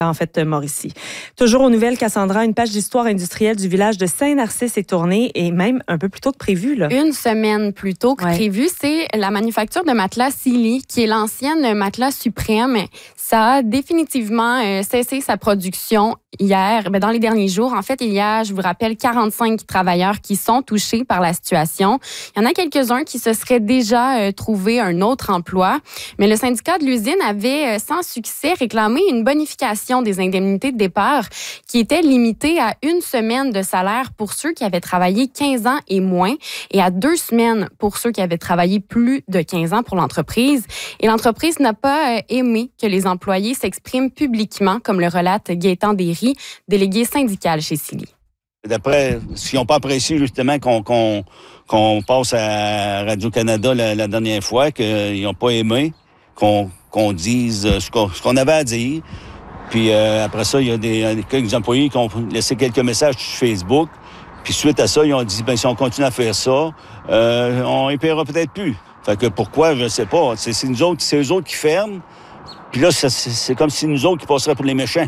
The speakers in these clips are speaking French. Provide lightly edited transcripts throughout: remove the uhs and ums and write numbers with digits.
En fait, Mauricie. Toujours aux nouvelles, Cassandra, une page d'histoire industrielle du village de Saint-Narcisse est tournée et même un peu plus tôt que prévu. Là. Une semaine plus tôt que prévu, c'est la manufacture de matelas Sealy, qui est l'ancienne matelas suprême. Ça a définitivement cessé sa production hier. Dans les derniers jours, en fait, il y a, je vous rappelle, 45 travailleurs qui sont touchés par la situation. Il y en a quelques-uns qui se seraient déjà trouvé un autre emploi. Mais le syndicat de l'usine avait, sans succès, réclamé une bonification des indemnités de départ qui était limitée à 1 semaine de salaire pour ceux qui avaient travaillé 15 ans et moins et à 2 semaines pour ceux qui avaient travaillé plus de 15 ans pour l'entreprise. Et l'entreprise n'a pas aimé que les employés s'expriment publiquement, comme le relate Gaétan Derry, délégué syndical chez Sealy. D'après, s'ils n'ont pas apprécié justement qu'on passe à Radio-Canada la dernière fois, qu'ils n'ont pas aimé qu'on dise ce qu'on avait à dire. Puis après ça, il y a quelques employés qui ont laissé quelques messages sur Facebook. Puis suite à ça, ils ont dit, si on continue à faire ça, on ne paiera peut-être plus. Fait que pourquoi, je ne sais pas. C'est eux autres qui ferment. Puis là, c'est comme si nous autres qui passeraient pour les méchants.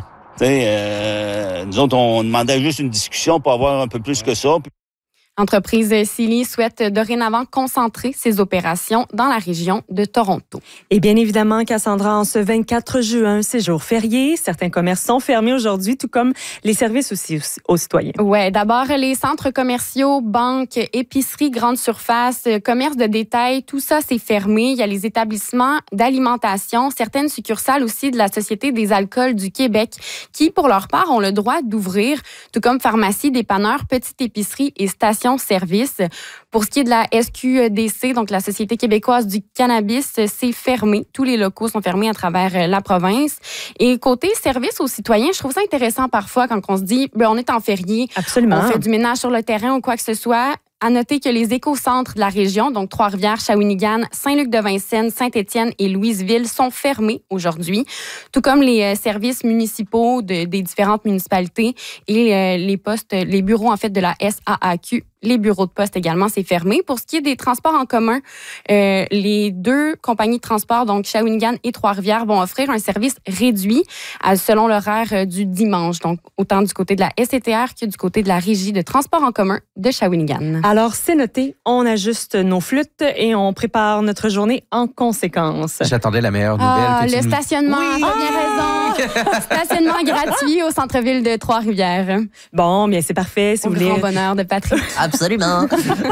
Nous autres, on demandait juste une discussion pour avoir un peu plus que ça. L'entreprise Sealy souhaite dorénavant concentrer ses opérations dans la région de Toronto. Et bien évidemment, Cassandra, en ce 24 juin, c'est jour férié. Certains commerces sont fermés aujourd'hui, tout comme les services aussi aux citoyens. Oui, d'abord, les centres commerciaux, banques, épiceries, grandes surfaces, commerces de détail, tout ça, c'est fermé. Il y a les établissements d'alimentation, certaines succursales aussi de la Société des alcools du Québec qui, pour leur part, ont le droit d'ouvrir, tout comme pharmacies, dépanneurs, petites épiceries et stations service. Pour ce qui est de la SQDC, donc la Société québécoise du cannabis, c'est fermé. Tous les locaux sont fermés à travers la province. Et côté service aux citoyens, je trouve ça intéressant parfois quand on se dit, on est en férié, absolument, on fait du ménage sur le terrain ou quoi que ce soit. À noter que les écocentres de la région, donc Trois-Rivières, Shawinigan, Saint-Luc-de-Vincennes, Saint-Étienne et Louisville, sont fermés aujourd'hui, tout comme les services municipaux des différentes municipalités et les bureaux en fait de la SAAQ. Les bureaux de poste également, c'est fermé. Pour ce qui est des transports en commun, les 2 compagnies de transport, donc Shawinigan et Trois-Rivières, vont offrir un service réduit selon l'horaire du dimanche. Donc, autant du côté de la SCTR que du côté de la Régie de transport en commun de Shawinigan. Alors, c'est noté. On ajuste nos flûtes et on prépare notre journée en conséquence. J'attendais la meilleure nouvelle. Le stationnement, t'as bien raison. Stationnement gratuit au centre-ville de Trois-Rivières. Bon, bien, c'est parfait. Si au vous grand voulez. Bonheur de Patrick. Absolument.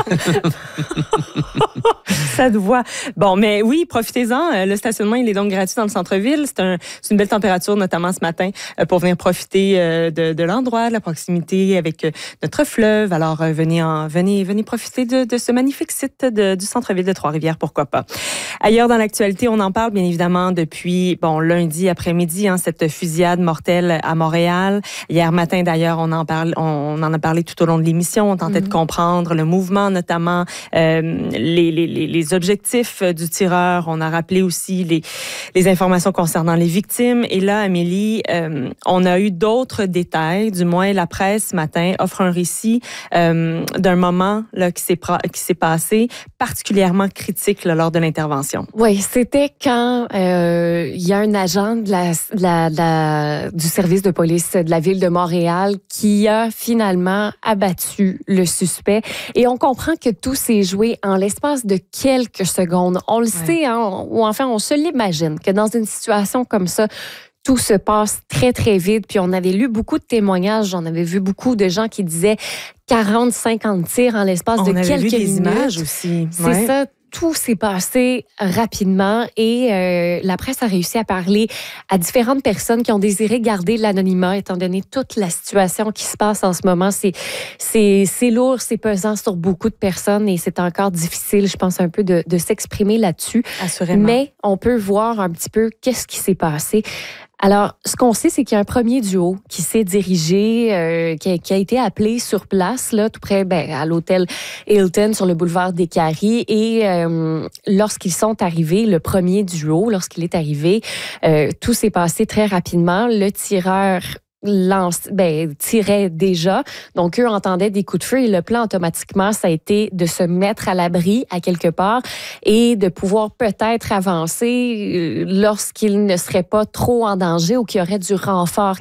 Ça te voit. Bon, mais oui, profitez-en. Le stationnement, il est donc gratuit dans le centre-ville. C'est une belle température, notamment ce matin, pour venir profiter de l'endroit, de la proximité avec notre fleuve. Alors, venez profiter de ce magnifique site du centre-ville de Trois-Rivières, pourquoi pas. Ailleurs dans l'actualité, on en parle bien évidemment depuis lundi après-midi, cette fusillade mortelle à Montréal. Hier matin, d'ailleurs, on en a parlé tout au long de l'émission. On tentait de comprendre le mouvement, notamment les objectifs du tireur. On a rappelé aussi les informations concernant les victimes. Et là, Amélie, on a eu d'autres détails. Du moins, la presse, ce matin, offre un récit d'un moment là, qui s'est passé particulièrement critique là, lors de l'intervention. Oui, c'était quand il y a un agent du service de police de la ville de Montréal qui a finalement abattu le suspect. Et on comprend que tout s'est joué en l'espace de quelques secondes. On le sait, ou enfin, on se l'imagine, que dans une situation comme ça, tout se passe très, très vite. Puis on avait lu beaucoup de témoignages. J'en avais vu beaucoup de gens qui disaient 40, 50 tirs en l'espace de quelques minutes. On avait vu des images aussi. C'est ça. Tout s'est passé rapidement et la presse a réussi à parler à différentes personnes qui ont désiré garder l'anonymat étant donné toute la situation qui se passe en ce moment. C'est lourd, c'est pesant sur beaucoup de personnes et c'est encore difficile, je pense, un peu de s'exprimer là-dessus. Assurément. Mais on peut voir un petit peu qu'est-ce qui s'est passé. Alors, ce qu'on sait, c'est qu'il y a un premier duo qui s'est dirigé, qui a été appelé sur place, là, tout près, à l'hôtel Hilton sur le boulevard des Caries. Et lorsqu'ils sont arrivés, le premier duo, lorsqu'il est arrivé, tout s'est passé très rapidement. Le tireur tiraient déjà. Donc, eux entendaient des coups de feu et le plan, automatiquement, ça a été de se mettre à l'abri à quelque part et de pouvoir peut-être avancer lorsqu'ils ne seraient pas trop en danger ou qu'il y aurait du renfort